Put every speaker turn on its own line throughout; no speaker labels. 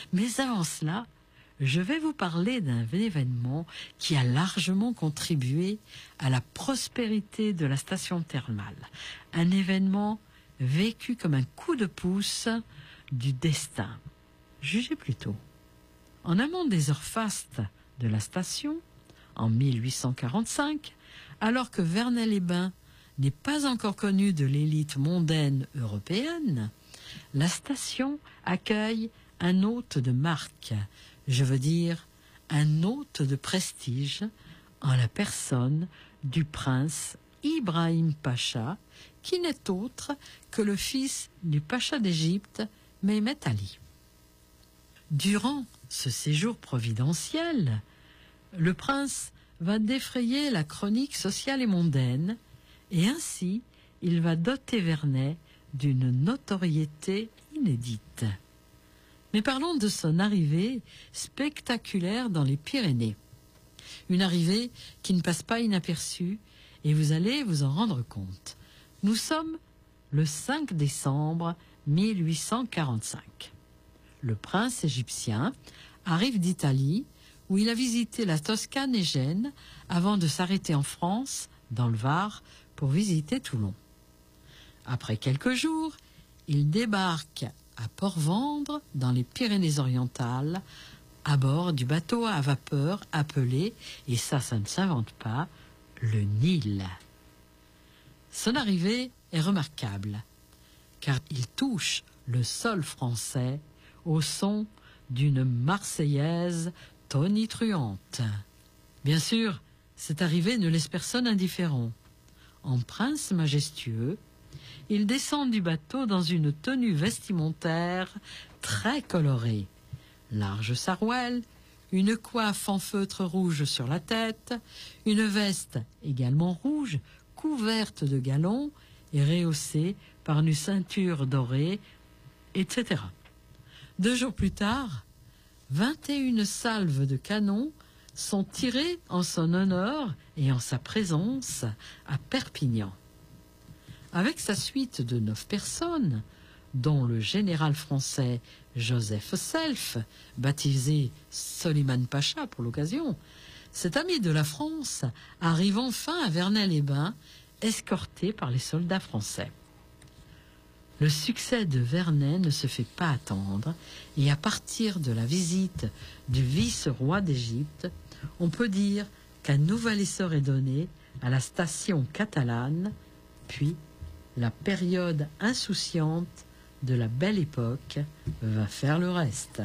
Mais avant cela, je vais vous parler d'un événement qui a largement contribué à la prospérité de la station thermale. Un événement vécu comme un coup de pouce du destin. Jugez plutôt. En amont des heures fastes de la station, en 1845, alors que Vernay-les-Bains n'est pas encore connu de l'élite mondaine européenne, la station accueille un hôte de marque, je veux dire un hôte de prestige, en la personne du prince Ibrahim Pacha, qui n'est autre que le fils du Pacha d'Égypte, Mehmet Ali. Durant ce séjour providentiel, le prince va défrayer la chronique sociale et mondaine, et ainsi il va doter Vernay d'une notoriété inédite. Mais parlons de son arrivée spectaculaire dans les Pyrénées. Une arrivée qui ne passe pas inaperçue, et vous allez vous en rendre compte. Nous sommes le 5 décembre 1845. Le prince égyptien arrive d'Italie, où il a visité la Toscane et Gênes, avant de s'arrêter en France, dans le Var, pour visiter Toulon. Après quelques jours, il débarque à Port-Vendre, dans les Pyrénées-Orientales, à bord du bateau à vapeur appelé, et ça ne s'invente pas, le Nil. Son arrivée est remarquable, car il touche le sol français au son d'une Marseillaise tonitruante. Bien sûr, cette arrivée ne laisse personne indifférent. En prince majestueux, il descend du bateau dans une tenue vestimentaire très colorée. Large sarouel, une coiffe en feutre rouge sur la tête, une veste également rouge, couverte de galons et rehaussée par une ceinture dorée, etc. 2 jours plus tard, 21 salves de canon sont tirées en son honneur et en sa présence à Perpignan. Avec sa suite de 9 personnes, dont le général français Joseph Self, baptisé Soliman Pacha pour l'occasion, cet ami de la France arrive enfin à Vernay-les-Bains, escorté par les soldats français. Le succès de Vernay ne se fait pas attendre, et à partir de la visite du vice-roi d'Égypte, on peut dire qu'un nouvel essor est donné à la station catalane, puis la période insouciante de la belle époque va faire le reste.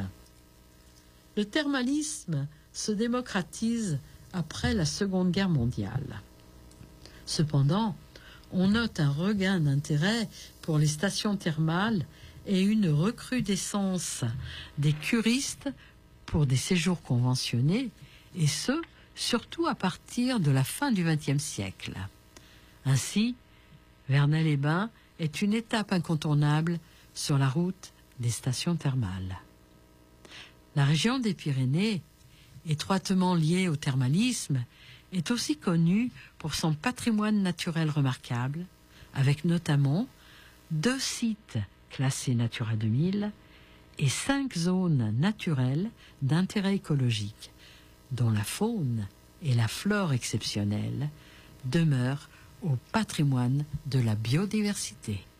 Le thermalisme se démocratise après la Seconde Guerre mondiale. Cependant, on note un regain d'intérêt pour les stations thermales et une recrudescence des curistes pour des séjours conventionnés, et ce, surtout à partir de la fin du XXe siècle. Ainsi, Vernay-les-Bains est une étape incontournable sur la route des stations thermales. La région des Pyrénées, étroitement liée au thermalisme, est aussi connue pour son patrimoine naturel remarquable, avec notamment 2 sites classés Natura 2000 et 5 zones naturelles d'intérêt écologique, dont la faune et la flore exceptionnelles demeurent au patrimoine de la biodiversité.